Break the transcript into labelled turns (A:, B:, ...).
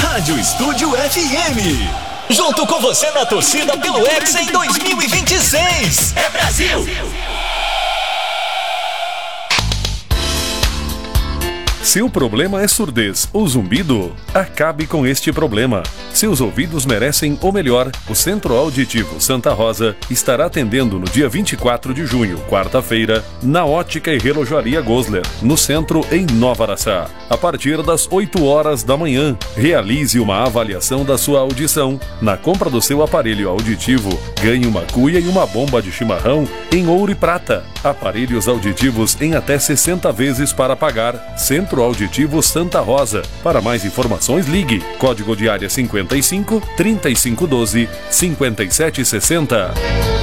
A: Rádio Estúdio FM. Junto com você na torcida pelo Hexa em 2026. É Brasil!
B: Se o problema é surdez ou zumbido, acabe com este problema. Seus ouvidos merecem o melhor. O Centro Auditivo Santa Rosa estará atendendo no dia 24 de junho, quarta-feira, na Ótica e Relojaria Gosler, no centro em Nova Araçá. A partir das 8 horas da manhã, realize uma avaliação da sua audição. Na compra do seu aparelho auditivo, ganhe uma cuia e uma bomba de chimarrão em ouro e prata. Aparelhos auditivos em até 60 vezes para pagar. Centro Auditivo Santa Rosa. Para mais informações, ligue. Código de área 55 3512 5760.